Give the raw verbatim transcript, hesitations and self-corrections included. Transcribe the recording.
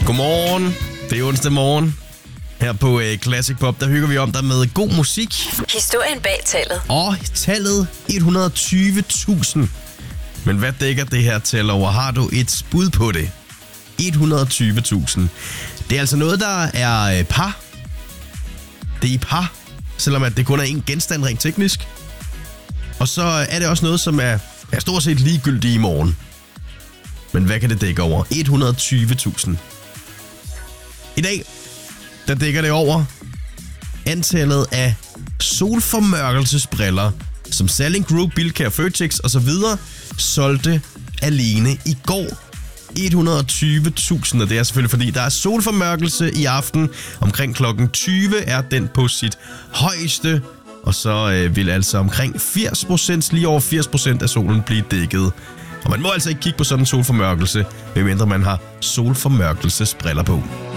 Godmorgen. Det er onsdag morgen. Her på øh, Classic Pop, der hygger vi om dig med god musik. Historien bag tallet. Og tallet et hundrede og tyve tusind. Men hvad dækker det her tal over? Har du et bud på det? et hundrede og tyve tusind. Det er altså noget, der er øh, par. Det er i par, selvom at det kun er en genstand rent teknisk. Og så er det også noget, som er, er stort set ligegyldigt i morgen. Men hvad kan det dække over? et hundrede og tyve tusind. I dag, der dækker det over antallet af solformørkelsesbriller, som Salling Group, Bilka, Føtex og så videre solgte alene i går. et hundrede og tyve tusind, og det er selvfølgelig fordi, der er solformørkelse i aften. Omkring klokken tyve er den på sit højeste, og så øh, vil altså omkring firs procent, lige over firs procent af solen blive dækket. Og man må altså ikke kigge på sådan en solformørkelse, medmindre man har solformørkelsesbriller på.